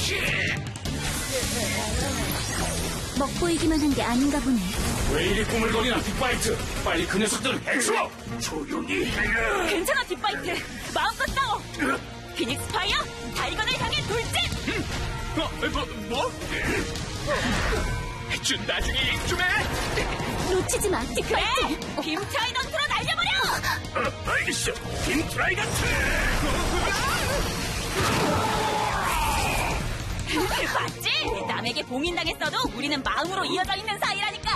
먹보이기만 한 게 아닌가 보네. 왜 이리 꾸물거리나, 빅바이트. 빨리 그 녀석들을 해줘. 조용히 해. 괜찮아, 빅바이트. 마음껏 싸워. 피닉스 파이어, 타이건을 향해 돌진! 뭐? 준 나중에 얘기 좀 해. 놓치지 마, 빅바이트. 빔 트라이던트로 날려버려! 알겠어. 빔 트라이던트. 봤지? 남에게 봉인당했어도 우리는 마음으로 이어져 있는 사이라니까.